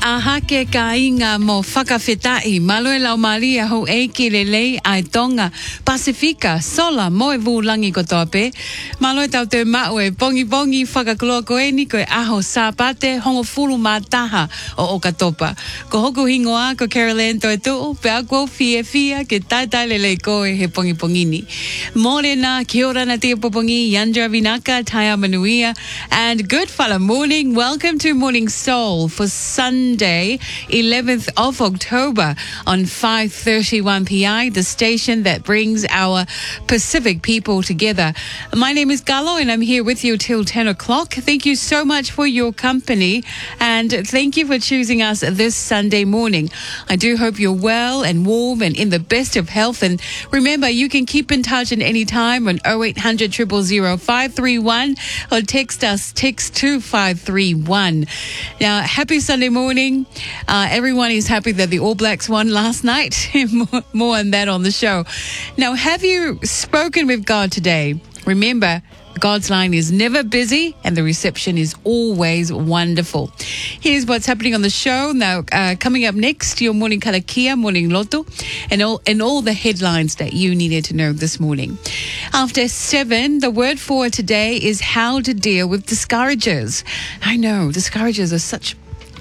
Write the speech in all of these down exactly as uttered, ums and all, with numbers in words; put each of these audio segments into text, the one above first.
aha ke kainga mo whakawhetai, malo e lau maria ho e ki lelei ai tonga, Pasifika, sola mo e vulangi ko tope, malo e tau te mau e pongi pongi whakakloa ko e ni ko e aho sāpate hongo fulu mātaha o Okatopa. Ko hoku hingoa ko Caroline toi tuu, pe ako fia fia ke tai tai lelei ko e he pongi pongini. Morena, kia ora na tia popongi, Yandra Vinaka, Taya Manuia, and good fala morning. Welcome to Morning Soul for Sunday, eleventh of October on five thirty-one P I, the station that brings our Pacific people together. My name is Gallo and I'm here with you till ten o'clock. Thank you so much for your company and thank you for choosing us this Sunday morning. I do hope you're well and warm and in the best of health. And remember, you can keep in touch at any time on oh eight hundred, zero zero zero, five three one or text us, text two five three one. Now, happy Sunday morning. Uh, everyone is happy that the All Blacks won last night. more, more on that on the show. Now, have you spoken with God today? Remember, God's line is never busy and the reception is always wonderful. Here's what's happening on the show. Now, uh, coming up next, your morning karakia, morning loto, and all, and all the headlines that you needed to know this morning. After seven, the word for today is how to deal with discouragers. I know, discouragers are such,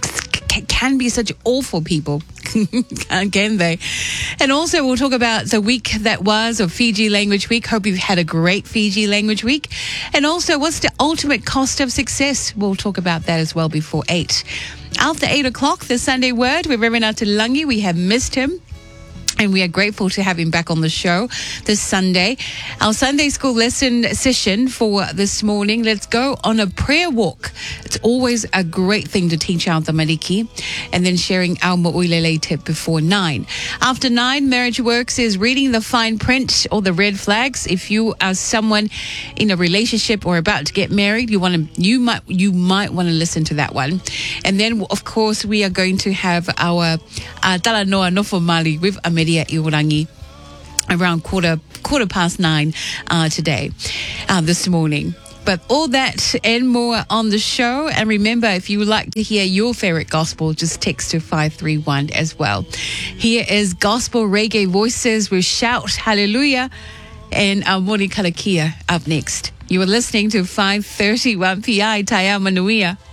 can be such awful people. Can they? And also we'll talk about the week that was of Fiji Language Week. Hope you've had a great Fiji Language Week. And also, what's the ultimate cost of success? We'll talk about that as well before eight. After eight o'clock, the Sunday Word with Reverend Atulangi. We have missed him. And we are grateful to have him back on the show this Sunday. Our Sunday school lesson session for this morning. Let's go on a prayer walk. It's always a great thing to teach our tamariki. And then sharing our mo'ulele tip before nine. After nine, Marriage Works is reading the fine print or the red flags. If you are someone in a relationship or about to get married, you want to, you might, you might want to listen to that one. And then, of course, we are going to have our uh, Talanoa Nofo Mali with Amelia Iwarangi around quarter quarter past nine uh, today, uh, this morning. But all that and more on the show. And remember, if you would like to hear your favorite gospel, just text to five three one as well. Here is Gospel Reggae Voices with Shout Hallelujah and our Morning Karakia up next. You are listening to five thirty-one P I Taya Manuia.